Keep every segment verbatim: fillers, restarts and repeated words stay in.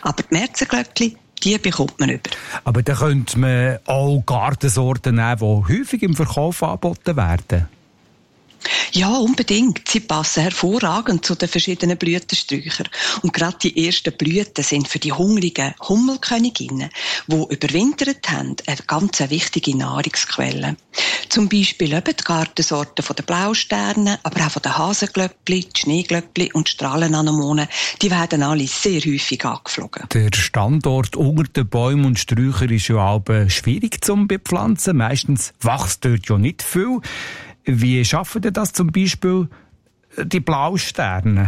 Aber die Märzenglöckli, die bekommt man über. Aber da könnte man auch Gartensorten nehmen, die häufig im Verkauf angeboten werden. Ja, unbedingt. Sie passen hervorragend zu den verschiedenen Blütensträuchern. Und gerade die ersten Blüten sind für die hungrigen Hummelköniginnen, die überwintert haben, eine ganz wichtige Nahrungsquelle. Zum Beispiel eben die Gartensorten von den Blausterne, aber auch von den Hasenglöckli, die Schneeglöckli und die Strahlenanemonen, die werden alle sehr häufig angeflogen. Der Standort unter den Bäumen und Sträuchern ist ja auch schwierig zu bepflanzen. Meistens wächst dort ja nicht viel. Wie schaffen denn das zum Beispiel die Blausterne?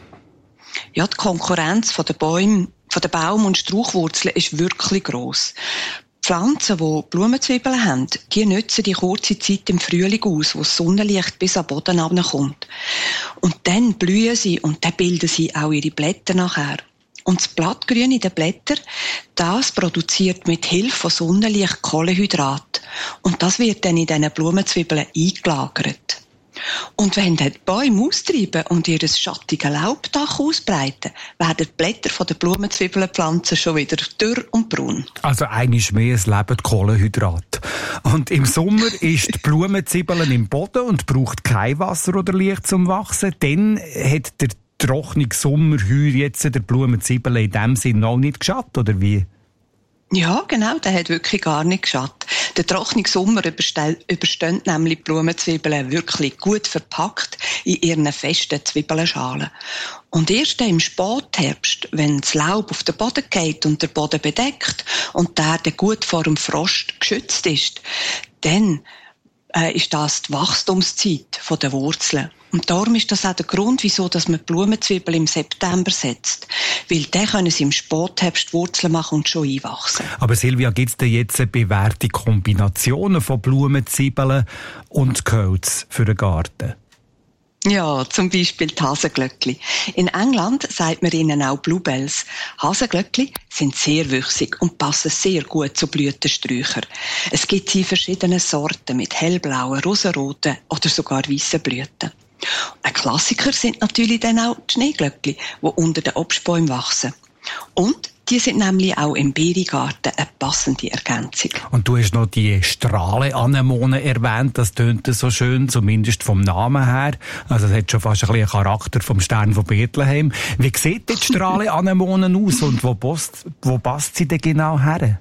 Ja, die Konkurrenz von den Bäumen, von den Baum- und Strauchwurzeln ist wirklich gross. Pflanzen, die Blumenzwiebeln haben, die nutzen die kurze Zeit im Frühling aus, wo das Sonnenlicht bis am Boden herunterkommt. Und dann blühen sie und dann bilden sie auch ihre Blätter nachher. Und das Blattgrün in den Blättern, das produziert mit Hilfe von Sonnenlicht Kohlenhydrat. Und das wird dann in diesen Blumenzwiebeln eingelagert. Und wenn dann die Bäume austreiben und ihr schattiges Laubdach ausbreiten, werden die Blätter der Blumenzwiebelpflanzen schon wieder dürr und braun. Also eigentlich mehr es leben Kohlenhydrat. Und im Sommer ist die Blumenzwiebeln im Boden und braucht kein Wasser oder Licht zum Wachsen. Dann hat der trockene Sommerheuer jetzt der Blumenzwiebeln in dem Sinne auch nicht geschadet, oder wie? Ja, genau, der hat wirklich gar nicht geschadet. Der trockene Sommer überstehen nämlich die Blumenzwiebeln wirklich gut verpackt in ihren festen Zwiebelschalen. Und erst im Spätherbst, wenn das Laub auf den Boden geht und der Boden bedeckt und der Erde gut vor dem Frost geschützt ist, dann äh, ist das die Wachstumszeit der Wurzeln. Und darum ist das auch der Grund, wieso dass man Blumenzwiebeln im September setzt. Weil dann können sie im Spätherbst Wurzeln machen und schon einwachsen. Aber Silvia, gibt es denn jetzt bewährte Kombinationen von Blumenzwiebeln und Gehölz für den Garten? Ja, zum Beispiel die Hasenglöckli. In England sagt man ihnen auch Bluebells. Hasenglöckli sind sehr wüchsig und passen sehr gut zu Blütensträuchern. Es gibt sie in verschiedenen Sorten mit hellblauen, rosaroten oder sogar weißen Blüten. Ein Klassiker sind natürlich dann auch die Schneeglöckli, die unter den Obstbäumen wachsen. Und die sind nämlich auch im Beerengarten eine passende Ergänzung. Und du hast noch die Strahlenanemonen erwähnt, das tönt so schön, zumindest vom Namen her. Also es hat schon fast ein bisschen Charakter vom Stern von Bethlehem. Wie sieht die Strahlenanemonen aus und wo passt, wo passt sie denn genau her?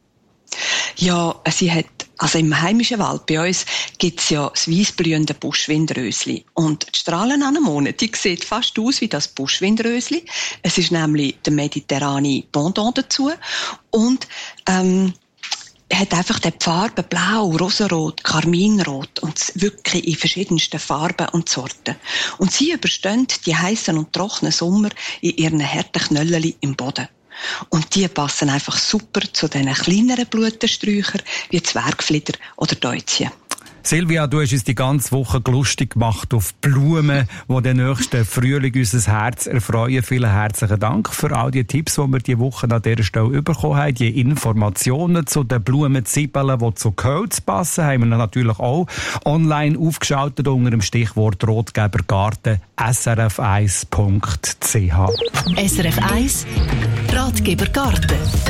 Ja, sie hat, also im heimischen Wald bei uns gibt's ja das weissblühende Buschwindrösli. Und die Strahlenanemone, die sieht fast aus wie das Buschwindrösli. Es ist nämlich der mediterrane Pendant dazu. Und, ähm, hat einfach die Farben blau, rosarot, karminrot und wirklich in verschiedensten Farben und Sorten. Und sie überstehen die heißen und trockenen Sommer in ihren harten Knöllchen im Boden. Und die passen einfach super zu diesen kleineren Blütensträuchern wie Zwergflieder oder Deutzien. Silvia, du hast uns die ganze Woche lustig gemacht auf Blumen, die den nächsten Frühling unser Herz erfreuen. Vielen herzlichen Dank für all die Tipps, die wir diese Woche an dieser Stelle bekommen haben. Die Informationen zu den Blumenzwiebeln, die zu Gehölz passen, haben wir natürlich auch online aufgeschaltet unter dem Stichwort Rotgeber Garten s r f eins punkt c h. S R F eins Ratgeber Garten.